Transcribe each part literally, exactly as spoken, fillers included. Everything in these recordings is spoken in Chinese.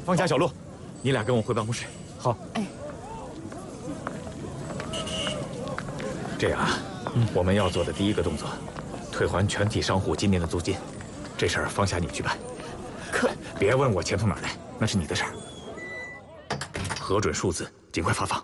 方霞、小陆，你俩跟我回办公室。 好。 哎， 这样啊，嗯、我们要做的第一个动作，退还全体商户今年的租金。这事儿方霞你去办。 可别问我钱从哪儿来，那是你的事儿。核准数字，尽快发放。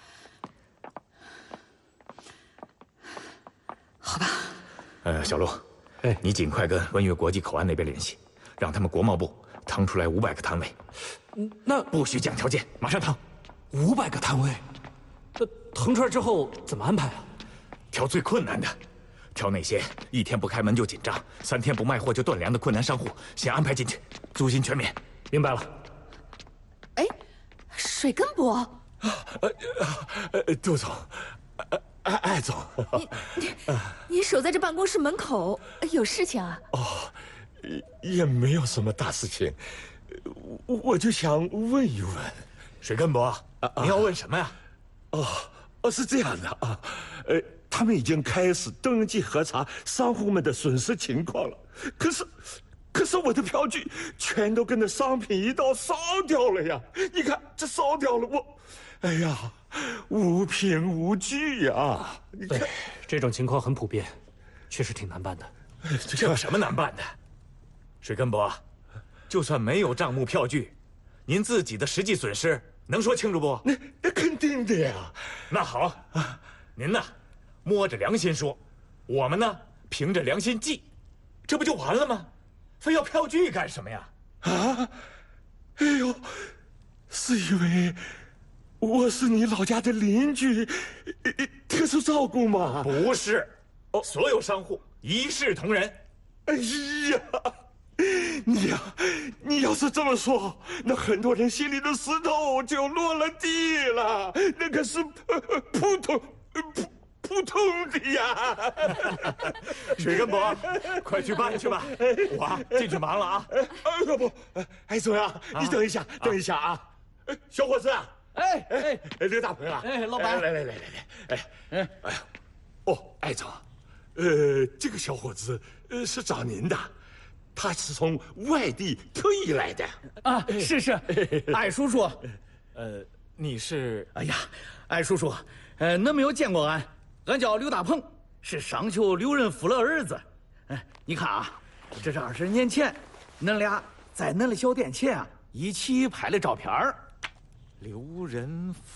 好吧。 呃，小陆，哎，你尽快跟温越国际口岸那边联系，让他们国贸部腾出来五百个摊位。 那不许讲条件，马上腾。 五百个摊位，这腾出来之后怎么安排啊？ 挑最困难的，挑那些一天不开门就紧张，三天不卖货就断粮的困难商户，先安排进去，租金全免。 明白了。 哎，水根伯， 呃呃，杜总，艾艾总， 你你你守在这办公室门口，有事情啊？ 哦，也没有什么大事情，我我就想问一问， 水根伯，你要问什么呀？ 哦哦，是这样的啊，呃，他们已经开始登记核查商户们的损失情况了，可是。可是我的票据全都跟着商品一道烧掉了呀！你看这烧掉了，我，哎呀，无凭无据呀！你看， 这种情况很普遍，确实挺难办的。 这有什么难办的？水根伯，就算没有账目票据，您自己的实际损失能说清楚不？ 那那肯定的呀。 那好，您呢，摸着良心说，我们呢，凭着良心记，这不就完了吗？非要票据干什么呀？ 啊！哎呦，是因为我是你老家的邻居，特殊照顾吗？ 不是，哦，所有商户一视同仁。 哎呀，你呀，你要是这么说，那很多人心里的石头就落了地了。那可是扑通扑。扑通的呀！ 水根伯，快去办去吧，我进去忙了啊！ 哎，要不，哎，总呀，你等一下，等一下啊！小伙子啊， 哎哎哎，刘大鹏啊， 哎，老板， 来来来来来，哎哎哎呀，哦，艾总，呃，这个小伙子呃是找您的，他是从外地特意来的啊，是是，艾叔叔， 呃，你是？ 哎呀，艾叔叔，呃，恁没有见过俺。俺叫刘大鹏，是商丘刘仁福的儿子。哎，你看啊，这是二十年前，恁俩在恁的小店前啊一起拍的照片儿。 刘仁